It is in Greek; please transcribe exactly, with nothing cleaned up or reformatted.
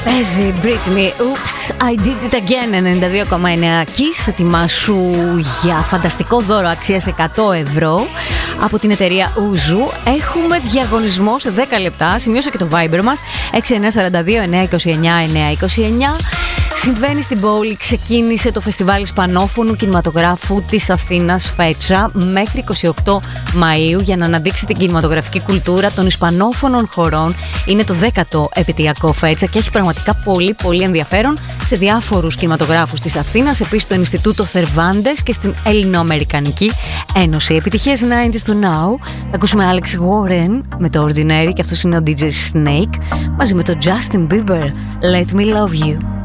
Παίζει Britney, Oops, I did it again, ενενήντα δύο κόμμα εννέα Kiss. Ετοιμάσου για φανταστικό δώρο αξίας εκατό ευρώ από την εταιρεία Uzu. Έχουμε διαγωνισμό σε δέκα λεπτά. Σημειώσα και το Viber μας έξι εννιά τέσσερα δύο εννιά δύο εννιά εννιά δύο εννιά. Συμβαίνει στην πόλη, ξεκίνησε το φεστιβάλ Ισπανόφωνου Κινηματογράφου της Αθήνας Φέτσα μέχρι είκοσι οκτώ Μαΐου για να αναδείξει την κινηματογραφική κουλτούρα των Ισπανόφωνων χωρών. Είναι το δέκατο επαιτειακό Φέτσα και έχει πραγματικά πολύ πολύ ενδιαφέρον σε διάφορους κινηματογράφους της Αθήνας, επίσης στο Ινστιτούτο Θερβάντες και στην Ελληνοαμερικανική Ένωση. Επιτυχίες ενενήντα στο Now. Θα ακούσουμε Alex Warren με το Ordinary και αυτός είναι ο ντι τζέι Snake μαζί με το Justin Bieber, Let Me Love You.